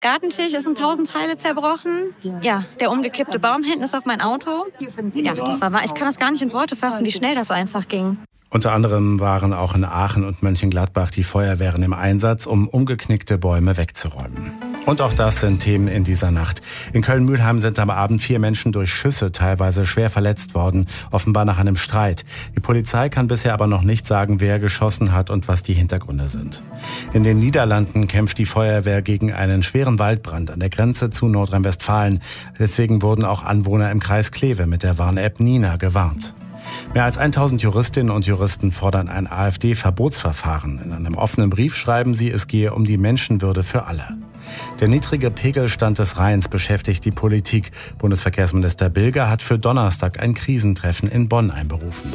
Gartentisch ist in 1000 Teile zerbrochen. Ja, der umgekippte Baum hinten ist auf mein Auto. Ja, das war wahr. Ich kann das gar nicht in Worte fassen, wie schnell das einfach ging. Unter anderem waren auch in Aachen und Mönchengladbach die Feuerwehren im Einsatz, um umgeknickte Bäume wegzuräumen. Und auch das sind Themen in dieser Nacht. In Köln-Mühlheim sind am Abend 4 Menschen durch Schüsse teilweise schwer verletzt worden, offenbar nach einem Streit. Die Polizei kann bisher aber noch nicht sagen, wer geschossen hat und was die Hintergründe sind. In den Niederlanden kämpft die Feuerwehr gegen einen schweren Waldbrand an der Grenze zu Nordrhein-Westfalen. Deswegen wurden auch Anwohner im Kreis Kleve mit der Warn-App Nina gewarnt. Mehr als 1000 Juristinnen und Juristen fordern ein AfD-Verbotsverfahren. In einem offenen Brief schreiben sie, es gehe um die Menschenwürde für alle. Der niedrige Pegelstand des Rheins beschäftigt die Politik. Bundesverkehrsminister Bilger hat für Donnerstag ein Krisentreffen in Bonn einberufen.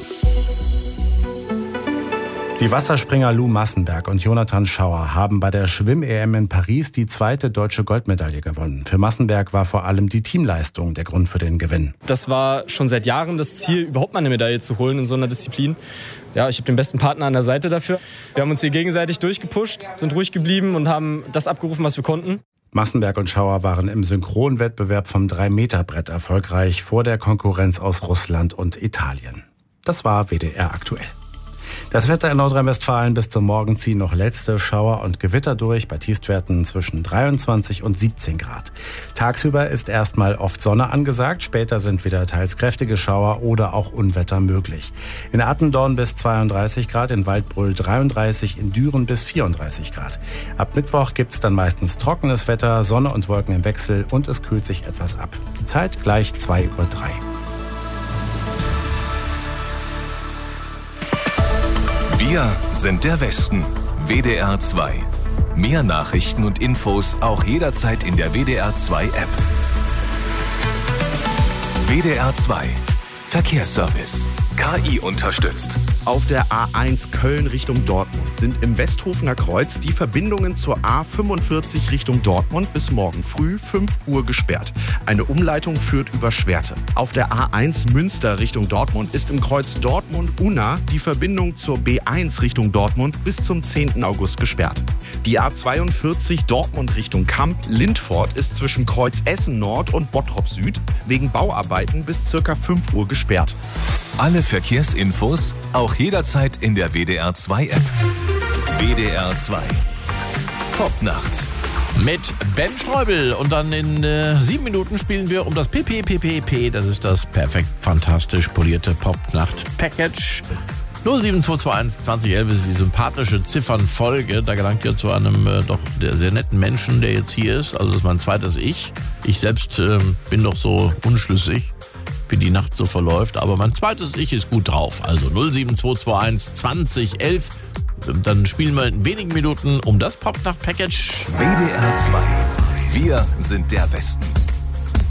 Die Wasserspringer Lou Massenberg und Jonathan Schauer haben bei der Schwimm-EM in Paris die 2. deutsche Goldmedaille gewonnen. Für Massenberg war vor allem die Teamleistung der Grund für den Gewinn. Das war schon seit Jahren das Ziel, überhaupt mal eine Medaille zu holen in so einer Disziplin. Ja, ich habe den besten Partner an der Seite dafür. Wir haben uns hier gegenseitig durchgepusht, sind ruhig geblieben und haben das abgerufen, was wir konnten. Massenberg und Schauer waren im Synchronwettbewerb vom 3-Meter-Brett erfolgreich vor der Konkurrenz aus Russland und Italien. Das war WDR aktuell. Das Wetter in Nordrhein-Westfalen: bis zum Morgen ziehen noch letzte Schauer und Gewitter durch, bei Tiefstwerten zwischen 23 und 17 Grad. Tagsüber ist erstmal oft Sonne angesagt, später sind wieder teils kräftige Schauer oder auch Unwetter möglich. In Attendorn bis 32 Grad, in Waldbröl 33, in Düren bis 34 Grad. Ab Mittwoch gibt's dann meistens trockenes Wetter, Sonne und Wolken im Wechsel und es kühlt sich etwas ab. Die Zeit gleich 2:03 Uhr. Wir sind der Westen. WDR 2. Mehr Nachrichten und Infos auch jederzeit in der WDR 2 App. WDR 2. Verkehrsservice. KI unterstützt. Auf der A1 Köln Richtung Dortmund sind im Westhofener Kreuz die Verbindungen zur A45 Richtung Dortmund bis morgen früh 5 Uhr gesperrt. Eine Umleitung führt über Schwerte. Auf der A1 Münster Richtung Dortmund ist im Kreuz Dortmund-Unna die Verbindung zur B1 Richtung Dortmund bis zum 10. August gesperrt. Die A42 Dortmund Richtung Kamp-Lindfort ist zwischen Kreuz Essen Nord und Bottrop Süd wegen Bauarbeiten bis ca. 5 Uhr gesperrt. Alle Verkehrsinfos auch jederzeit in der WDR 2 App. WDR 2. Popnacht. Mit Ben Streubel. Und dann in 7 Minuten spielen wir um das PPPPP. Das ist das perfekt fantastisch polierte Popnacht-Package. 07221 2011 ist die sympathische Ziffernfolge. Da gelangt ihr zu einem doch sehr netten Menschen, der jetzt hier ist. Also das ist mein zweites Ich. Ich selbst bin doch so unschlüssig, wie die Nacht so verläuft. Aber mein zweites Ich ist gut drauf. Also 07221 2011. Dann spielen wir in wenigen Minuten um das Popnacht-Package. WDR 2. Wir sind der Westen.